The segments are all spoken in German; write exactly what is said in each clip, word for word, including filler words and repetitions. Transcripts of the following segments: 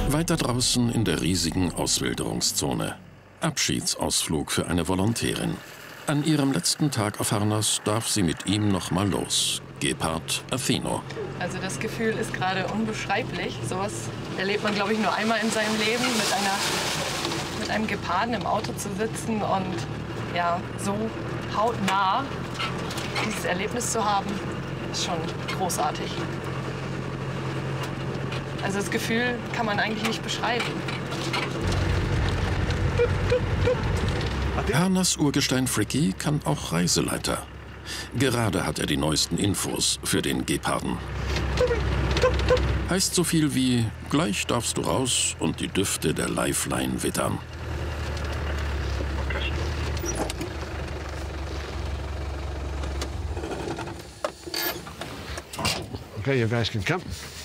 Weiter draußen in der riesigen Auswilderungszone. Abschiedsausflug für eine Volontärin. An ihrem letzten Tag auf Harnas darf sie mit ihm noch mal los. Gepard Atheno. Also das Gefühl ist gerade unbeschreiblich. Sowas erlebt man, glaube ich, nur einmal in seinem Leben, mit, einer, mit einem Geparden im Auto zu sitzen und ja, so hautnah dieses Erlebnis zu haben, ist schon großartig. Also das Gefühl kann man eigentlich nicht beschreiben. Harnas Urgestein Fricky kann auch Reiseleiter. Gerade hat er die neuesten Infos für den Geparden. Heißt so viel wie, gleich darfst du raus und die Düfte der Lifeline wittern. Okay, you guys can come.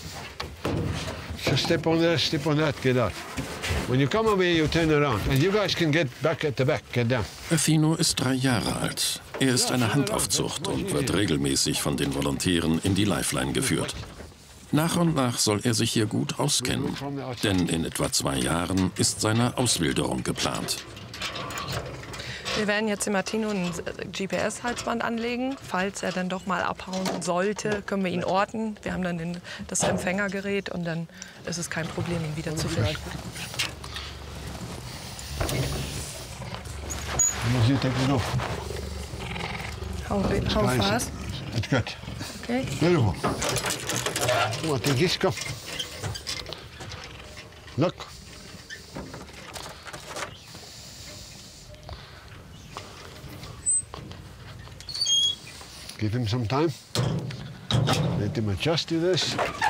Just step on there, step on that, get out. When you come away, you turn around. And you guys can get back at the back, get down. Atheno ist drei Jahre alt. Er ist eine Handaufzucht und wird regelmäßig von den Volontären in die Lifeline geführt. Nach und nach soll er sich hier gut auskennen, denn in etwa zwei Jahren ist seine Auswilderung geplant. Wir werden jetzt dem Atheno ein G P S-Halsband anlegen. Falls er dann doch mal abhauen sollte, können wir ihn orten. Wir haben dann den, das Empfängergerät und dann ist es kein Problem, ihn wieder zu finden. You take it off. How, how fast? It's good. Okay. Beautiful. Come on, take this, come. Look. Give him some time. Let him adjust to this.